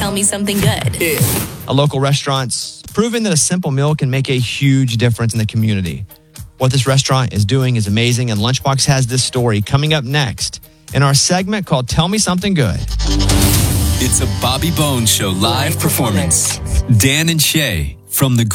Tell me something good. A local restaurant's proven that a simple meal can make a huge difference in the community. What this restaurant is doing is amazing, and Lunchbox has this story coming up next in our segment called Tell Me Something Good. It's a Bobby Bones Show live performance. Dan and Shay from the